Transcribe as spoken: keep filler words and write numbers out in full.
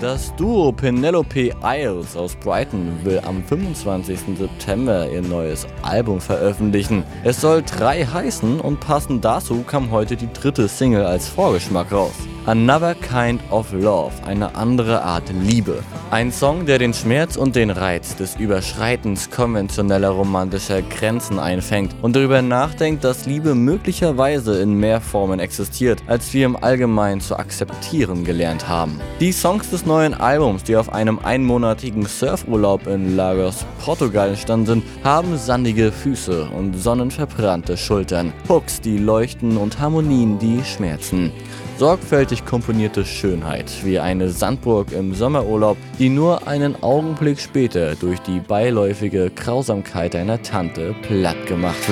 Das Duo Penelope Isles aus Brighton will am fünfundzwanzigsten September ihr neues Album veröffentlichen. Es soll drei heißen und passend dazu kam heute die dritte Single als Vorgeschmack raus. Another Kind of Love, eine andere Art Liebe. Ein Song, der den Schmerz und den Reiz des Überschreitens konventioneller romantischer Grenzen einfängt und darüber nachdenkt, dass Liebe möglicherweise in mehr Formen existiert, als wir im Allgemeinen zu akzeptieren gelernt haben. Die Songs des neuen Albums, die auf einem einmonatigen Surfurlaub in Lagos, Portugal entstanden sind, haben sandige Füße und sonnenverbrannte Schultern, Hooks, die leuchten und Harmonien, die schmerzen. Sorgfältig komponierte Schönheit, wie eine Sandburg im Sommerurlaub, die nur einen Augenblick später durch die beiläufige Grausamkeit einer Tante platt gemacht wird.